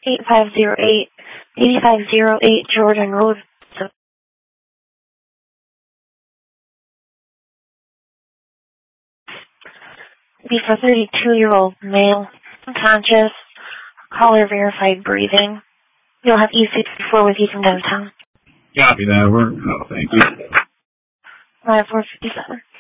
8508 Jordan Road. Be for 32-year-old male, unconscious, caller verified breathing. You'll have E64 with you from downtown. Copy that. We're, thank you. 457.